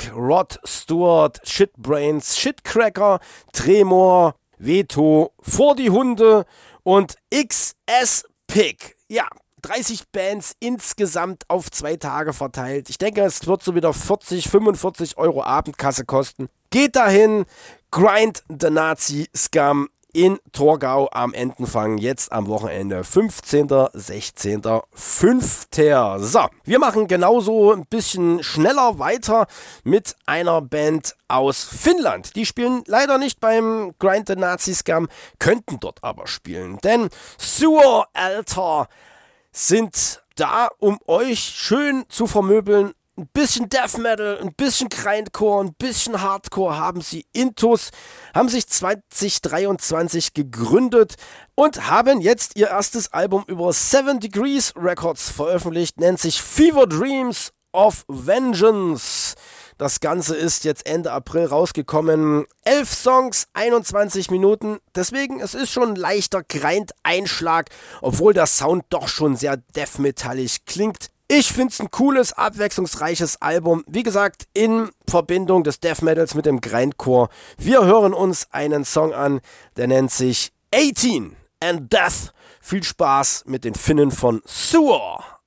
Black, Rod Stewart, Shitbrains, Shitcracker, Tremor, Veto, Vor die Hunde und XS Pick. Ja, 30 Bands insgesamt auf 2 Tage verteilt. Ich denke, es wird so wieder 40, 45 Euro Abendkasse kosten. Geht dahin, Grind the Nazi Scum in Torgau am Entenfang, jetzt am Wochenende, 15., 16., 5. So, wir machen genauso ein bisschen schneller weiter mit einer Band aus Finnland. Die spielen leider nicht beim Grind the Nazi Scum, könnten dort aber spielen, denn Sewer Altar sind da, um euch schön zu vermöbeln. Ein bisschen Death Metal, ein bisschen Grindcore, ein bisschen Hardcore haben sie intus, haben sich 2023 gegründet und haben jetzt ihr erstes Album über 7 Degrees Records veröffentlicht, nennt sich Fever Dreams of Vengeance. Das Ganze ist jetzt Ende April rausgekommen. 11 Songs, 21 Minuten. Deswegen, es ist schon ein leichter Grind-Einschlag, obwohl der Sound doch schon sehr death-metallig klingt. Ich finde es ein cooles, abwechslungsreiches Album. Wie gesagt, in Verbindung des Death Metals mit dem Grindcore. Wir hören uns einen Song an, der nennt sich 18 and Death. Viel Spaß mit den Finnen von Sewer